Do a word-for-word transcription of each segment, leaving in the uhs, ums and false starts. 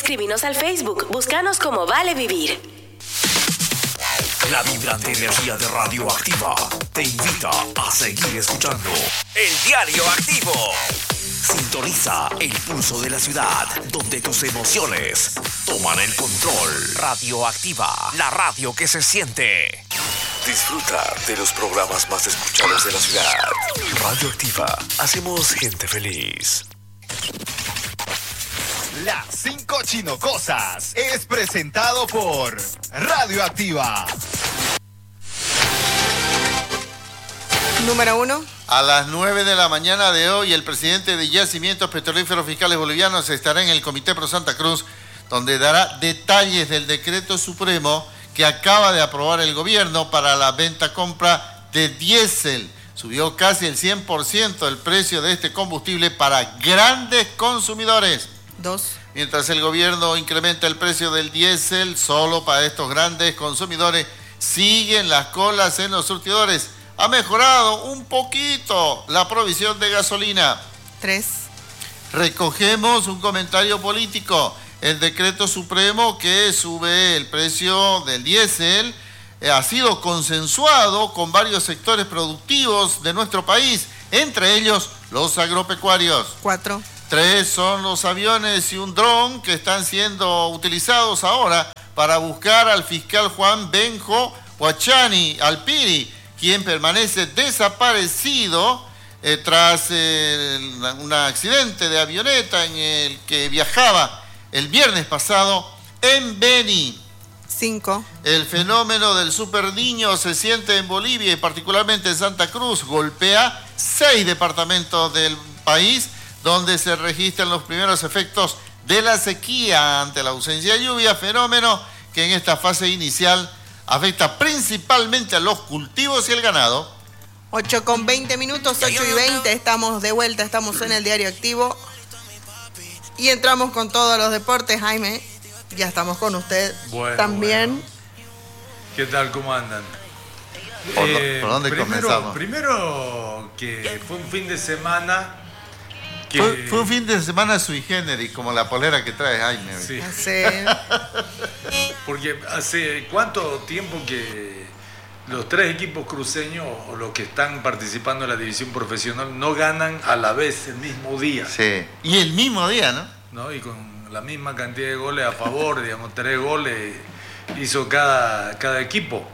Escríbenos al Facebook, búscanos como Vale Vivir. La vibrante energía de Radioactiva te invita a seguir escuchando El Diario Activo. Sintoniza el pulso de la ciudad, donde tus emociones toman el control. Radioactiva, la radio que se siente. Disfruta de los programas más escuchados de la ciudad. Radioactiva, hacemos gente feliz. Las cinco chinocosas es presentado por Radioactiva. Número uno. A las nueve de la mañana de hoy, el presidente de Yacimientos Petrolíferos Fiscales Bolivianos estará en el Comité Pro Santa Cruz, donde dará detalles del decreto supremo que acaba de aprobar el gobierno para la venta-compra de diésel. Subió casi el cien por ciento el precio de este combustible para grandes consumidores. Dos. Mientras el gobierno incrementa el precio del diésel solo para estos grandes consumidores, siguen las colas en los surtidores. Ha mejorado un poquito la provisión de gasolina. Tres. Recogemos un comentario político. El decreto supremo que sube el precio del diésel eh, ha sido consensuado con varios sectores productivos de nuestro país, entre ellos los agropecuarios. Cuatro. Tres son los aviones y un dron que están siendo utilizados ahora para buscar al fiscal Juan Benjo Huachani Alpiri, quien permanece desaparecido eh, tras eh, un accidente de avioneta en el que viajaba el viernes pasado en Beni. Cinco. El fenómeno del Super Niño se siente en Bolivia y particularmente en Santa Cruz. Golpea seis departamentos del país donde se registran los primeros efectos de la sequía ante la ausencia de lluvia, fenómeno que en esta fase inicial afecta principalmente a los cultivos y el ganado. ocho con veinte minutos, ocho y veinte, estamos de vuelta, estamos en el Diario Activo. Y entramos con todos los deportes, Jaime. Ya estamos con usted bueno, también. Bueno. ¿Qué tal? ¿Cómo andan? ¿Por, eh, ¿por dónde primero, comenzamos? Primero que fue un fin de semana que... Fue, fue un fin de semana sui generis, como la polera que trae Jaime. Sí. Sí. Porque hace cuánto tiempo que los tres equipos cruceños o los que están participando en la división profesional no ganan a la vez el mismo día. Sí. Y el mismo día, ¿no? ¿No? Y con la misma cantidad de goles a favor, digamos, tres goles hizo cada, cada equipo.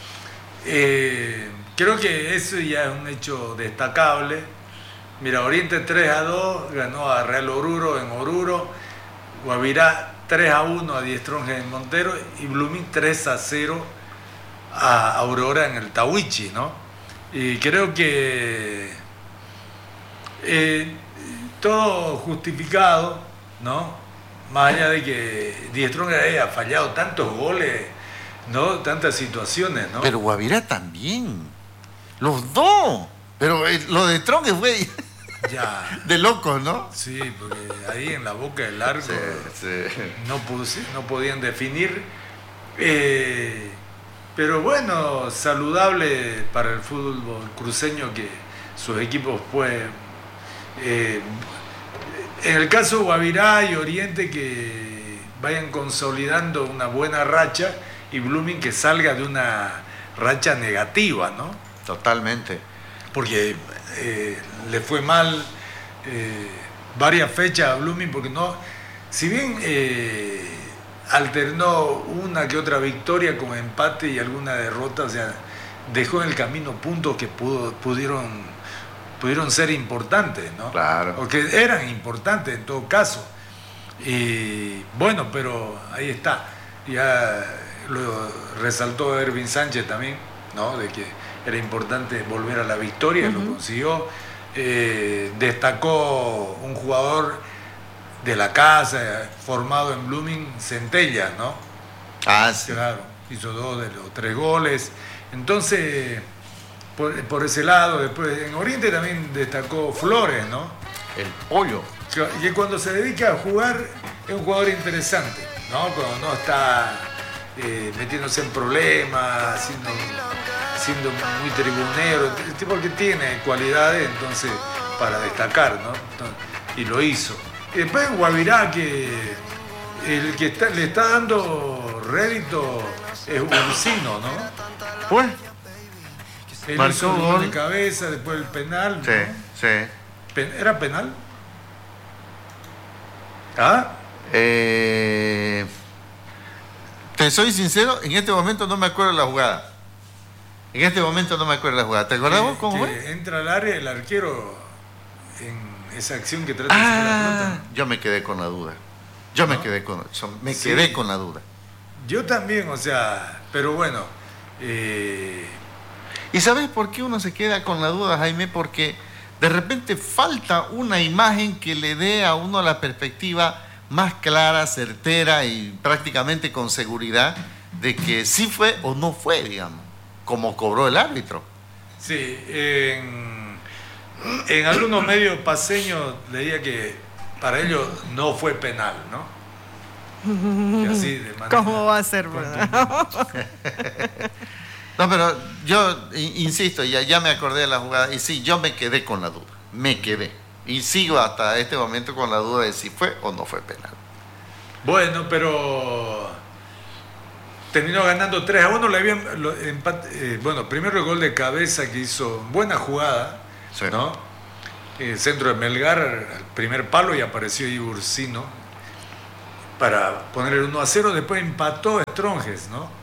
Eh, creo que eso ya es un hecho destacable. Mira, Oriente tres a dos ganó a Real Oruro en Oruro, Guavirá tres a uno a Die Strongest en Montero y Blooming tres a cero a Aurora en el Tawichi, ¿no? Y creo que eh, todo justificado, ¿no? Más allá de que Die Strongest haya fallado tantos goles, ¿no? Tantas situaciones, ¿no? Pero Guavirá también. Los dos. Pero eh, lo de Strongest fue ya. de locos, ¿no? Sí, porque ahí en la boca del arco sí, sí. No, pus- no podían definir. Eh, pero bueno, saludable para el fútbol cruceño que sus equipos pues... Eh, en el caso de Guavirá y Oriente que vayan consolidando una buena racha y Blooming que salga de una racha negativa, ¿no? Totalmente. Porque eh, le fue mal eh, varias fechas a Blooming porque no, si bien eh, alternó una que otra victoria con empate y alguna derrota, o sea, dejó en el camino puntos que pudo, pudieron pudieron ser importantes, ¿no? Claro. O que eran importantes en todo caso. Y bueno, pero ahí está. Ya lo resaltó Ervin Sánchez también, ¿no? De que era importante volver a la victoria, uh-huh. Lo consiguió. Eh, destacó un jugador de la casa, formado en Blooming, Centella, ¿no? Ah, sí. Claro, hizo dos de los tres goles. Entonces, por, por ese lado, después en Oriente también destacó Flores, ¿no? El pollo. Y cuando se dedica a jugar, es un jugador interesante, ¿no? Cuando no está eh, metiéndose en problemas, siendo, siendo muy tribunero, el tipo que tiene cualidades, entonces, para destacar, ¿no? Entonces, y lo hizo. Y después Guavirá, que el que está, le está dando rédito es Ursino, ¿no? Pues, Él marcó hizo el gol. gol de cabeza, después el penal, ¿no? sí, sí. Pen- ¿Era penal? ¿Ah? Eh, te soy sincero, en este momento no me acuerdo la jugada. En este momento no me acuerdo la jugada. ¿Te acordás vos Que- cómo que fue? entra al área el arquero en esa acción que trata de sacar la Ah, pelota. yo me quedé con la duda. Yo me ¿No? quedé con, yo me Sí. quedé con la duda. Yo también, o sea, pero bueno, eh, ¿Y sabes por qué uno se queda con la duda, Jaime? Porque de repente falta una imagen que le dé a uno la perspectiva más clara, certera y prácticamente con seguridad de que sí fue o no fue, digamos, como cobró el árbitro. sí, en, en algunos medios paseños leía que para ellos no fue penal, ¿no? Y así de manera ¿Cómo va a ser, verdad? No, pero yo i- insisto, ya, ya me acordé de la jugada y sí, yo me quedé con la duda, me quedé. Y sigo hasta este momento con la duda de si fue o no fue penal. Bueno, pero terminó ganando tres a uno. Le habían, lo- empat- eh, bueno, primero el gol de cabeza que hizo, buena jugada, Sí. ¿no? El centro de Melgar al primer palo y apareció ahí Ursino para poner el uno a cero. Después empató Stronges, ¿no?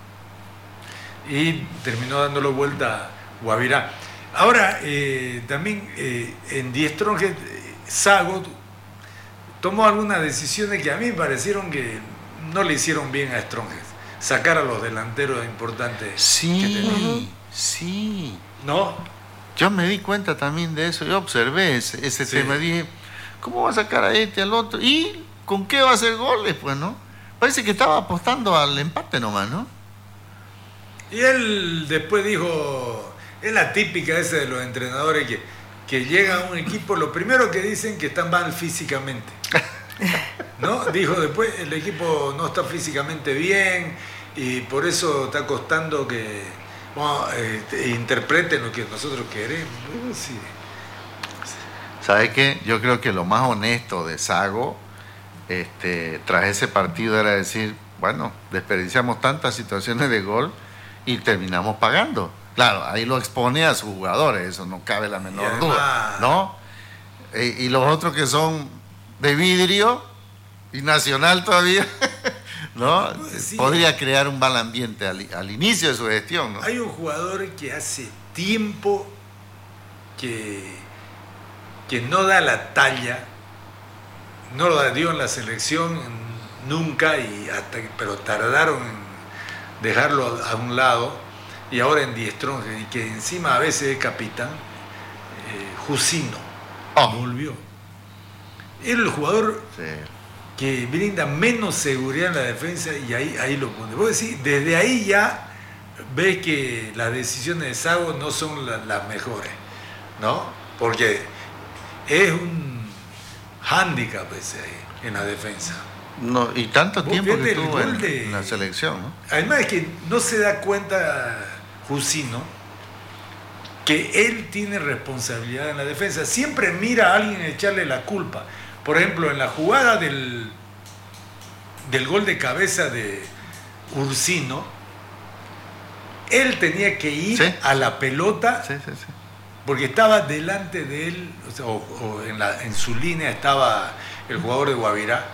Y terminó dándolo vuelta Guavirá. Ahora, eh, también eh, en Die Stronges, eh, Sago tomó algunas decisiones que a mí me parecieron que no le hicieron bien a Stronges. Sacar a los delanteros importantes que tenía. Sí, sí. ¿No? Yo me di cuenta también de eso, yo observé ese, ese Sí. tema, dije, ¿cómo va a sacar a este, al otro? ¿Y con qué va a hacer goles? Pues, ¿no? Parece que estaba apostando al empate nomás, ¿no? Y él después dijo, es la típica esa de los entrenadores que, que llega a un equipo, lo primero que dicen que están mal físicamente. ¿No? Dijo después, el equipo no está físicamente bien y por eso está costando que bueno, eh, interpreten lo que nosotros queremos. Bueno, sí. ¿Sabes qué? Yo creo que lo más honesto de Sago este, tras ese partido era decir, bueno, desperdiciamos tantas situaciones de gol y terminamos pagando. Claro, ahí lo expone a sus jugadores, eso no cabe la menor Y además- duda, ¿no? Eh, y los otros que son de vidrio y Nacional todavía, ¿no? Sí. Podría crear un mal ambiente al, al inicio de su gestión, ¿no? Hay un jugador que hace tiempo que, que no da la talla, no lo dio en la selección nunca, y hasta, pero tardaron en dejarlo a un lado, y ahora en Die Stronges, y que encima a veces es capitán, eh, Jusino, Oh. volvió. Era el jugador Sí. que brinda menos seguridad en la defensa y ahí, ahí lo pone. Vos decís, desde ahí ya ves que las decisiones de Sago no son la- las mejores, ¿no? Porque es un hándicap ese ahí en la defensa. No, y tanto Vos tiempo que fíjate el estuvo gol en, de- en la selección, ¿no? Además es que no se da cuenta Jusino que él tiene responsabilidad en la defensa. Siempre mira a alguien echarle la culpa. Por ejemplo, en la jugada del, del gol de cabeza de Ursino, él tenía que ir Sí. a la pelota Sí, sí, sí. porque estaba delante de él, o, sea, o- o en, la- en su línea estaba el jugador de Guavirá.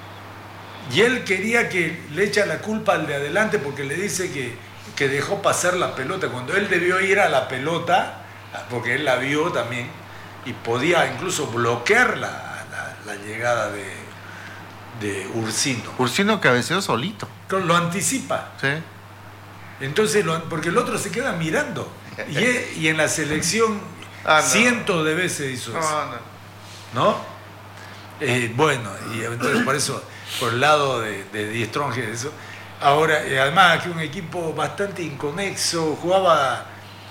Y él quería que le echa la culpa al de adelante porque le dice que, que dejó pasar la pelota, cuando él debió ir a la pelota, porque él la vio también, y podía incluso bloquear la, la- la llegada de, de Ursino. Ursino cabeceó solito, Lo anticipa. ¿sí? Entonces, lo- porque el otro se queda mirando. Y, es- y en la selección Ah, no. cientos de veces hizo eso. No, no. ¿No? Eh, bueno, y entonces por eso, por el lado de, de Die Stronges, eso. Ahora, eh, además que un equipo bastante inconexo, jugaba,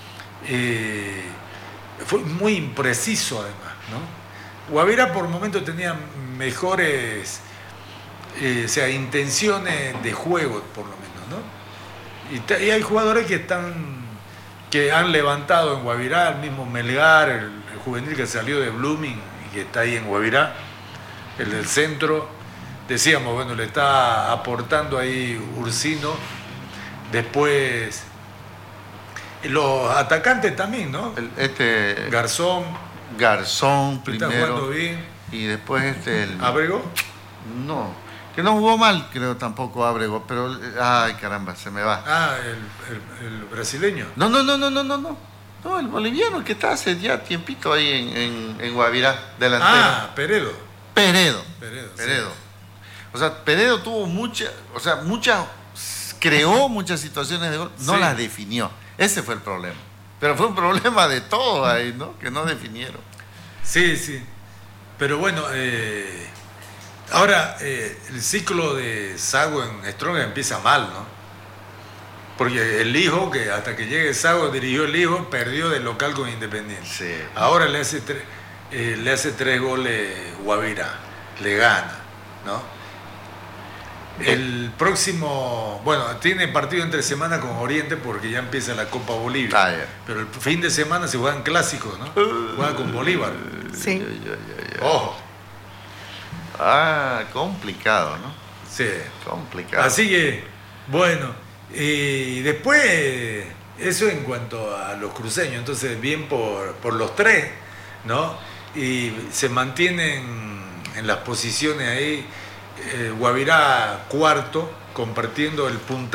eh, fue muy impreciso además, ¿no? Guavirá por momentos tenía mejores, eh, o sea, intenciones de juego, por lo menos, ¿no? Y, te- y hay jugadores que están, que han levantado en Guavirá, el mismo Melgar, el, el juvenil que salió de Blooming y que está ahí en Guavirá, el del centro, decíamos, bueno, le está aportando ahí Ursino. Después, los atacantes también, ¿no? El- este Garzón, Garzón que está jugando primero bien. y después este el Ábrego. no, que no jugó mal, creo tampoco Ábrego, pero ay caramba, se me va. Ah, el, el- el brasileño. No, no, no, no, no, no, no. No, el boliviano que está hace ya tiempito ahí en, en, en Guavirá, delantero. Ah, Peredo. Peredo. Peredo, sí. Peredo. O sea, Peredo tuvo mucha, o sea, muchas, creó muchas situaciones de gol, no Sí. las definió. Ese fue el problema. Pero fue un problema de todos ahí, ¿no? Que no definieron. Sí, sí. Pero bueno, eh, ahora eh, el ciclo de Sago en Strong empieza mal, ¿no? Porque el hijo, que hasta que llegue Sago dirigió el hijo, perdió de local con Independiente. Sí. Ahora le hace, tre- eh, le hace tres goles Guavirá, le gana, ¿no? El próximo, bueno, tiene partido entre semana con Oriente porque ya empieza la Copa Bolivia. Ah, ya. Pero el fin de semana se juegan clásicos, ¿no? Juega con Bolívar. Sí. Ay, ay, ay, ay. Ojo. Ah, complicado, ¿no? Sí. Complicado. Así que, bueno, y después, eso en cuanto a los cruceños, entonces bien por, por los tres, ¿no? Y se mantienen en las posiciones ahí, eh, Guavirá cuarto, compartiendo el puntaje